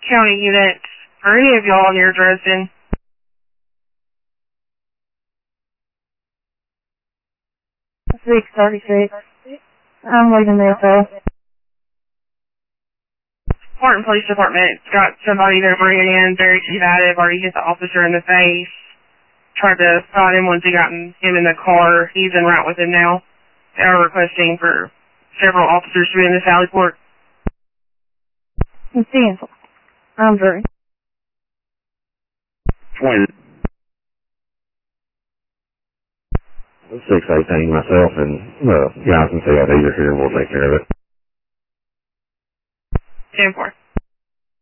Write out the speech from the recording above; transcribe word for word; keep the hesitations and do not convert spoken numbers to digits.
county unit. Are any of y'all near Dresden? six thirty-six. I'm leaving there, so. Martin Police Department got somebody they're bringing in, very combative, already hit the officer in the face. Tried to spot him once he got him in the car. He's en route with him now. They are requesting for several officers to be in the Sally Port. I'm seeing. I'm Drew. twenty. six eighteen myself and uh, guys in C I D are here. We'll take care of it. ten four.